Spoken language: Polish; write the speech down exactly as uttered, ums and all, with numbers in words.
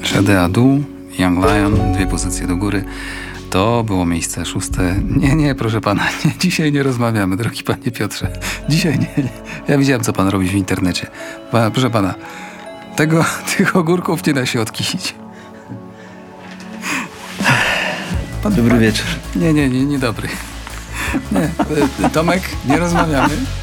Shade Adu, Young Lion, dwie pozycje do góry. To było miejsce szóste. Nie, nie, proszę pana, nie, dzisiaj nie rozmawiamy, drogi panie Piotrze. Dzisiaj nie, nie. Ja widziałem, co pan robi w internecie. Pa, proszę pana, tego, tych ogórków nie da się odkisić. Pan, Dobry pan, wieczór. Nie, nie, nie, nie dobry. Nie, Tomek, nie rozmawiamy.